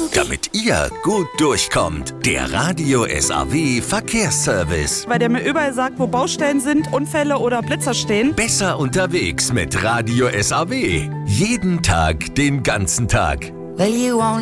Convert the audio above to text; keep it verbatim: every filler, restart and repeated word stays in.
Damit ihr gut durchkommt, der Radio S A W Verkehrsservice. Weil der mir überall sagt, wo Baustellen sind, Unfälle oder Blitzer stehen. Besser unterwegs mit Radio S A W. Jeden Tag, den ganzen Tag. Well, you won't